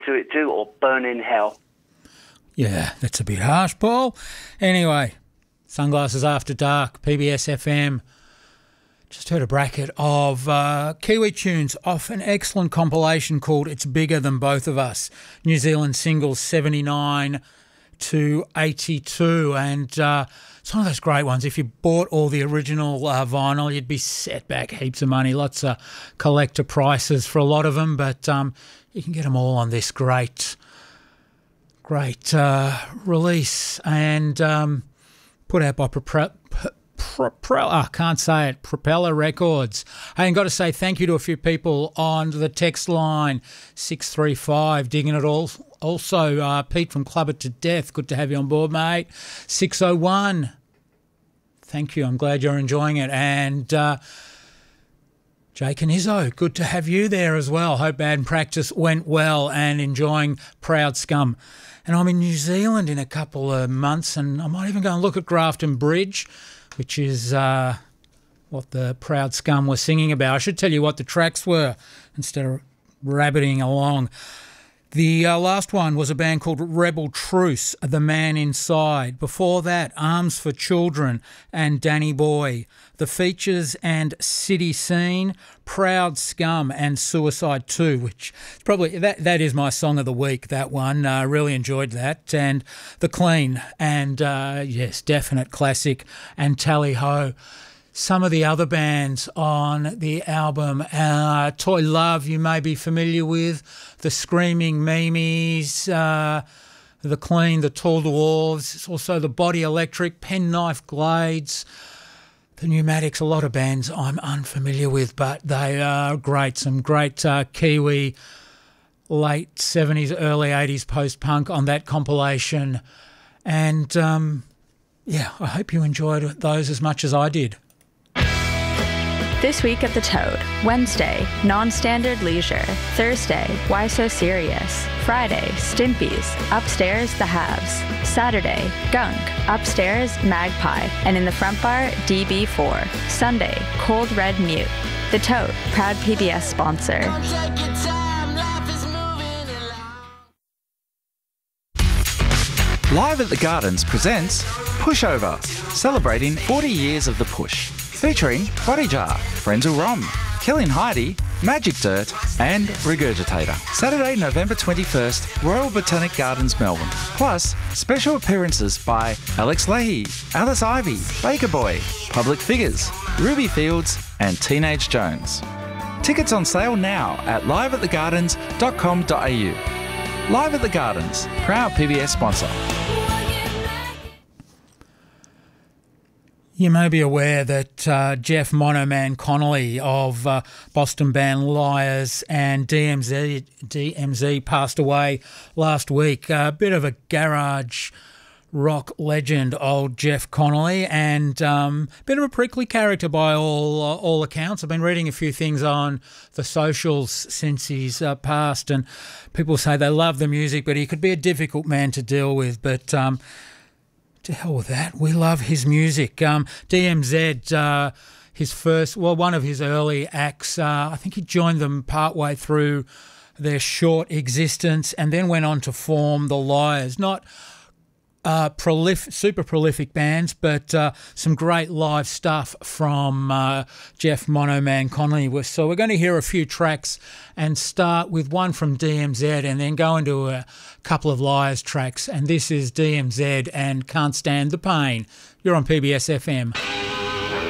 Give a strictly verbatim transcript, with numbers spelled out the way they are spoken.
to it too, or burn in hell. Yeah, that's a bit harsh, Paul. Anyway, Sunglasses After Dark, P B S F M. Just heard a bracket of uh, Kiwi tunes off an excellent compilation called It's Bigger Than Both of Us. New Zealand singles seventy-nine to eighty-two. And uh, it's one of those great ones. If you bought all the original uh, vinyl, you'd be set back heaps of money. Lots of collector prices for a lot of them. But um, you can get them all on this great, great uh, release. And um, put out by Propre- Pro, I can't say it, Propeller Records. Hey, and got to say thank you to a few people on the text line, six three five, digging it all. Also, uh, Pete from Club It to Death, good to have you on board, mate. six oh one, thank you, I'm glad you're enjoying it. And uh, Jake and Izzo, good to have you there as well. Hope Bad Practice went well and enjoying Proud Scum. And I'm in New Zealand in a couple of months, and I might even go and look at Grafton Bridge, which is uh, what the Proud Scum were singing about. I should tell you what the tracks were instead of rabbiting along. The uh, last one was a band called Rebel Truce, The Man Inside. Before that, Arms for Children and Danny Boy. The Features and City Scene, Proud Scum and Suicide two, which is probably, that, that is my song of the week, that one. I uh, really enjoyed that. And The Clean and, uh, yes, definite classic, and Tally Ho. Some of the other bands on the album, uh, Toy Love, you may be familiar with, The Screaming Mimes, uh, The Clean, The Tall Dwarves, it's also The Body Electric, Penknife Glades, The Pneumatics, a lot of bands I'm unfamiliar with, but they are great. Some great uh, Kiwi late seventies, early eighties post-punk on that compilation. And, um, yeah, I hope you enjoyed those as much as I did. This week at the Toad. Wednesday, Non-Standard Leisure. Thursday, Why So Serious. Friday, Stimpy's. Upstairs, The Haves. Saturday, Gunk. Upstairs, Magpie. And in the front bar, D B four. Sunday, Cold Red Mute. The Toad, proud P B S sponsor. Live at the Gardens presents Pushover, celebrating forty years of the push. Featuring Body Jar, Frenzel Rom, Killing Heidi, Magic Dirt and Regurgitator. Saturday, November twenty-first, Royal Botanic Gardens, Melbourne. Plus, special appearances by Alex Leahy, Alice Ivy, Baker Boy, Public Figures, Ruby Fields and Teenage Jones. Tickets on sale now at live at the gardens dot com dot a u. Live at the Gardens, proud P B S sponsor. You may be aware that uh, Jeff Monoman Connolly of uh, Boston band Liars and D M Z, D M Z passed away last week. A uh, bit of a garage rock legend, old Jeff Connolly, and um, a bit of a prickly character by all uh, all accounts. I've been reading a few things on the socials since he's uh, passed, and people say they love the music, but he could be a difficult man to deal with. But um, to hell with that. We love his music. Um, D M Z, uh, his first, well, one of his early acts, uh, I think he joined them partway through their short existence and then went on to form the Liars. Not uh, prolif- super prolific bands, but uh, some great live stuff from uh, Jeff Monoman Connolly. So we're going to hear a few tracks and start with one from D M Z and then go into a couple of Liars tracks. And this is D M Z and Can't Stand the Pain. You're on P B S F M.